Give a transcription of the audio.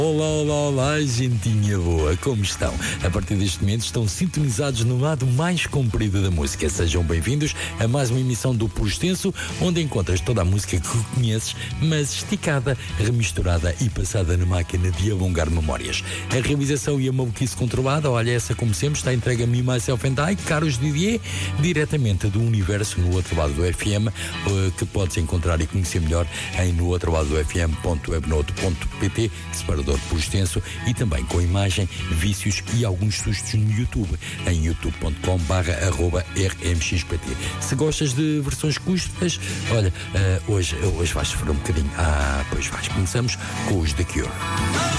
Olá, olá, olá, gentinha boa, como estão? A partir deste momento estão sintonizados no lado mais comprido da música. Sejam bem-vindos a mais uma emissão do Por Extenso, onde encontras toda a música que conheces, mas esticada, remisturada e passada na máquina de alongar memórias. A realização e a maluquice controlada, olha, essa como sempre, está entregue a mim, Myself and I, Carlos Didier, diretamente do universo no outro lado do FM, que podes encontrar e conhecer melhor em no outro lado do FM.webnote.pt, separador Por Extenso, e também com imagem, vícios e alguns sustos no YouTube, em youtube.com/rmxpt. Se gostas de versões custas, olha, hoje vais sofrer um bocadinho. Pois vais. Começamos com os The Cure.